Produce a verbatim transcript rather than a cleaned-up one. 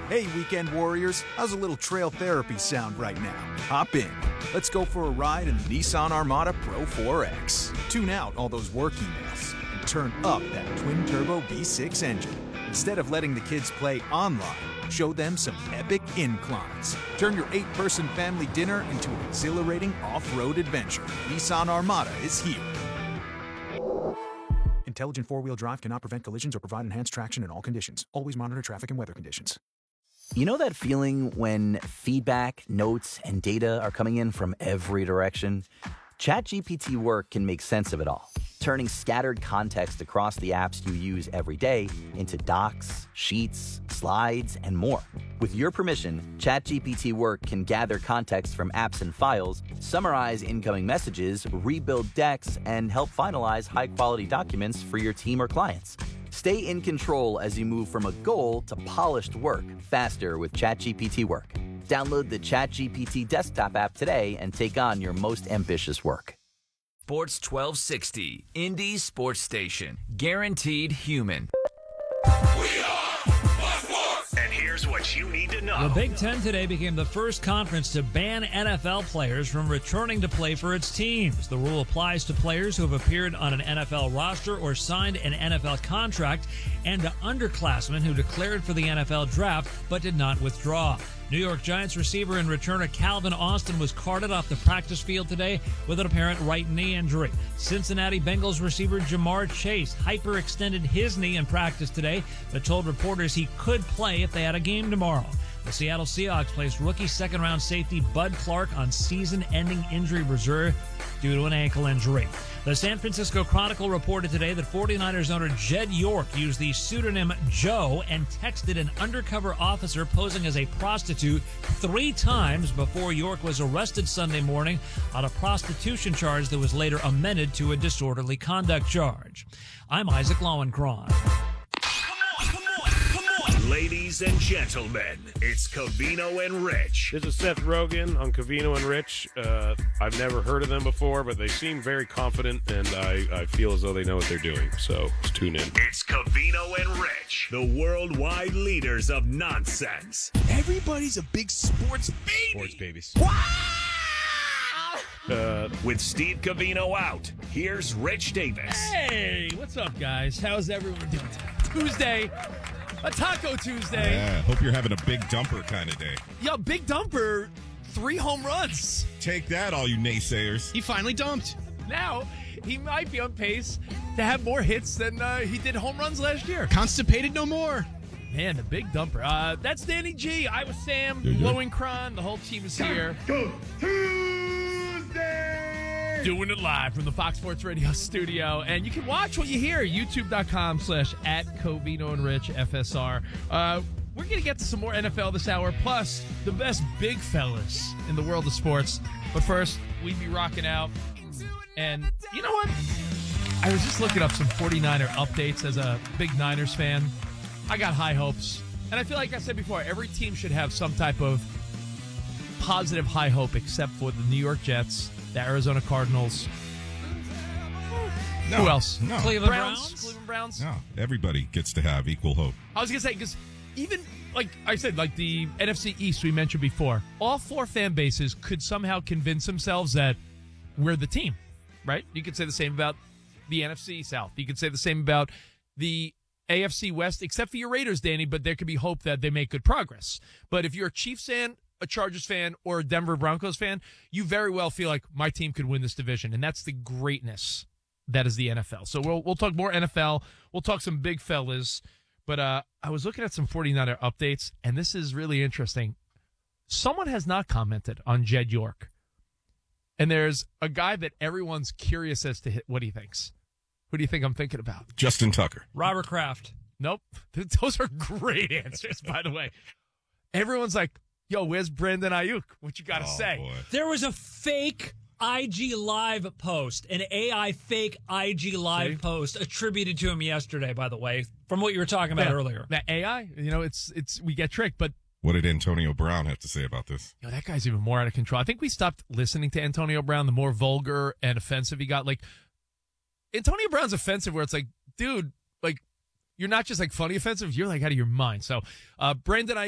Hey, weekend warriors, how's a little trail therapy sound right now? Hop in. Let's go for a ride in the Nissan Armada Pro four X. Tune out all those work emails and turn up that twin-turbo V six engine. Instead of letting the kids play online, show them some epic inclines. Turn your eight-person family dinner into an exhilarating off-road adventure. Nissan Armada is here. Intelligent four-wheel drive cannot prevent collisions or provide enhanced traction in all conditions. Always monitor traffic and weather conditions. You know that feeling when feedback, notes, and data are coming in from every direction? ChatGPT Work can make sense of it all, turning scattered context across the apps you use every day into docs, sheets, slides, and more. With your permission, ChatGPT Work can gather context from apps and files, summarize incoming messages, rebuild decks, and help finalize high-quality documents for your team or clients. Stay in control as you move from a goal to polished work faster with ChatGPT Work. Download the ChatGPT desktop app today and take on your most ambitious work. Sports twelve sixty, Indy Sports Station. Guaranteed human. We are Fox Sports. And here's what you need to know. The Big Ten today became the first conference to ban N F L players from returning to play for its teams. The rule applies to players who have appeared on an N F L roster or signed an N F L contract and to underclassmen who declared for the N F L draft but did not withdraw. New York Giants receiver and returner Calvin Austin was carted off the practice field today with an apparent right knee injury. Cincinnati Bengals receiver Jamar Chase hyperextended his knee in practice today, but told reporters he could play if they had a game tomorrow. The Seattle Seahawks placed rookie second-round safety Bud Clark on season-ending injury reserve due to an ankle injury. The San Francisco Chronicle reported today that 49ers owner Jed York used the pseudonym Joe and texted an undercover officer posing as a prostitute three times before York was arrested Sunday morning on a prostitution charge that was later amended to a disorderly conduct charge. I'm Isaac Lowenkron. Ladies and gentlemen, it's Covino and Rich. This is Seth Rogen on Covino and Rich. Uh, I've never heard of them before, but they seem very confident, and I, I feel as though they know what they're doing. So let's tune in. It's Covino and Rich, the worldwide leaders of nonsense. Everybody's a big sports baby. Sports babies. Wow! Uh, With Steve Covino out, here's Rich Davis. Hey, what's up, guys? How's everyone doing today? Tuesday. A Taco Tuesday. Yeah, hope you're having a big dumper kind of day. Yo, Big Dumper, three home runs. Take that, all you naysayers. He finally dumped. Now, he might be on pace to have more hits than uh, he did home runs last year. Constipated no more. Man, the Big Dumper. Uh, that's Danny G. I was Sam, Lowenkron. The whole team is here. Go Tuesday! Doing it live from the Fox Sports Radio studio. And you can watch what you hear. YouTube.com slash at Covino and Rich F S R. Uh, we're going to get to some more N F L this hour, plus the best big fellas in the world of sports. But first, we'd be rocking out. And you know what? I was just looking up some 49er updates as a big Niners fan. I got high hopes. And I feel like I said before, every team should have some type of positive high hope except for the New York Jets, the Arizona Cardinals. No, Who else? No. Cleveland Browns? Browns. Cleveland Browns. No, everybody gets to have equal hope. I was going to say, because even, like I said, like the N F C East we mentioned before, all four fan bases could somehow convince themselves that we're the team, right? You could say the same about the N F C South. You could say the same about the A F C West, except for your Raiders, Danny, but there could be hope that they make good progress. But if you're a Chiefs fan, a Chargers fan, or a Denver Broncos fan, you very well feel like my team could win this division, and that's the greatness that is the N F L. So we'll we'll talk more N F L. We'll talk some big fellas. But uh, I was looking at some 49er updates, and this is really interesting. Someone has not commented on Jed York, and there's a guy that everyone's curious as to what he thinks. Who do you think I'm thinking about? Justin Tucker. Robert Kraft. Nope. Those are great answers, by the way. Everyone's like, yo, where's Brandon Ayuk? What you got to Oh, say? boy. There was a fake I G Live post, an A I fake I G Live See? post attributed to him yesterday, by the way, from what you were talking about Yeah. earlier. That A I, you know, it's it's we get tricked, but What did Antonio Brown have to say about this? you know, that guy's even more out of control. I think we stopped listening to Antonio Brown the more vulgar and offensive he got. Like, Antonio Brown's offensive where it's like, dude, like, you're not just like funny offensive, you're like out of your mind. So, uh, Brandon Ayuk